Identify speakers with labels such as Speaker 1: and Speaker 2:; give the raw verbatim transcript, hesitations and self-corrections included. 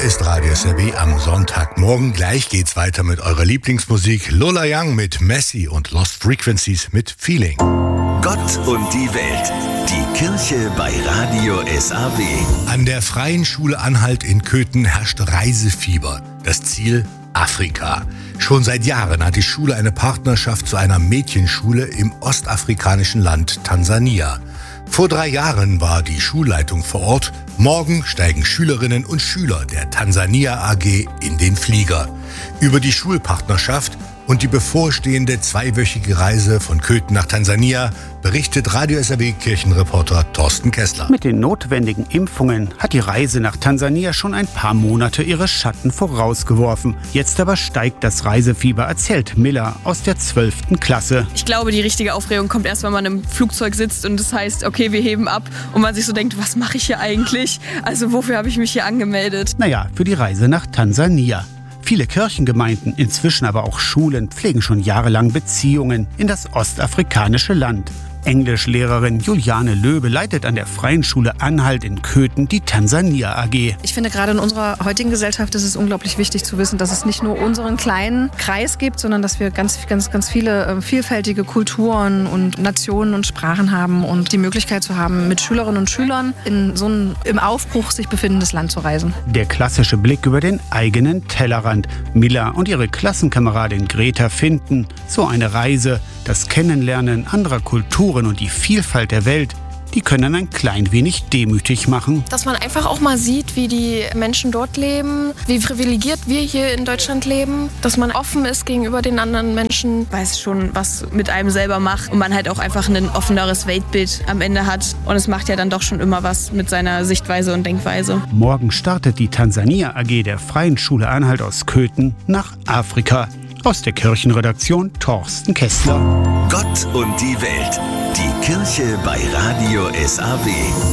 Speaker 1: ist Radio S R B am Sonntagmorgen. Gleich geht's weiter mit eurer Lieblingsmusik. Lola Young mit Messi und Lost Frequencies mit Feeling.
Speaker 2: Gott und die Welt. Die Kirche bei Radio S A B.
Speaker 1: An der Freien Schule Anhalt in Köthen herrscht Reisefieber. Das Ziel: Afrika. Schon seit Jahren hat die Schule eine Partnerschaft zu einer Mädchenschule im ostafrikanischen Land Tansania. Vor drei Jahren war die Schulleitung vor Ort. Morgen steigen Schülerinnen und Schüler der Tansania A G in den Flieger. Über die Schulpartnerschaft und die bevorstehende zweiwöchige Reise von Köthen nach Tansania berichtet Radio S R B Kirchenreporter Thorsten Kessler.
Speaker 3: Mit den notwendigen Impfungen hat die Reise nach Tansania schon ein paar Monate ihre Schatten vorausgeworfen. Jetzt aber steigt das Reisefieber, erzählt Miller aus der zwölften Klasse.
Speaker 4: Ich glaube, die richtige Aufregung kommt erst, wenn man im Flugzeug sitzt und es heißt, okay, wir heben ab und man sich so denkt, was mache ich hier eigentlich? Also wofür habe ich mich hier angemeldet?
Speaker 3: Naja, für die Reise nach Tansania. Viele Kirchengemeinden, inzwischen aber auch Schulen, pflegen schon jahrelang Beziehungen in das ostafrikanische Land. Englischlehrerin Juliane Löbe leitet an der Freien Schule Anhalt in Köthen die Tansania A G.
Speaker 5: Ich finde, gerade in unserer heutigen Gesellschaft ist es unglaublich wichtig zu wissen, dass es nicht nur unseren kleinen Kreis gibt, sondern dass wir ganz, ganz, ganz viele äh, vielfältige Kulturen und Nationen und Sprachen haben und die Möglichkeit zu haben, mit Schülerinnen und Schülern in so ein im Aufbruch sich befindendes Land zu reisen.
Speaker 3: Der klassische Blick über den eigenen Tellerrand. Miller und ihre Klassenkameradin Greta finden, so eine Reise, das Kennenlernen anderer Kulturen und die Vielfalt der Welt, die können ein klein wenig demütig machen.
Speaker 6: Dass man einfach auch mal sieht, wie die Menschen dort leben, wie privilegiert wir hier in Deutschland leben, dass man offen ist gegenüber den anderen Menschen.
Speaker 4: Weiß schon, was mit einem selber macht und man halt auch einfach ein offeneres Weltbild am Ende hat. Und es macht ja dann doch schon immer was mit seiner Sichtweise und Denkweise.
Speaker 3: Morgen startet die Tansania A G der Freien Schule Anhalt aus Köthen nach Afrika. Aus der Kirchenredaktion Thorsten Kessler.
Speaker 2: Gott und die Welt. Die Kirche bei Radio S A B.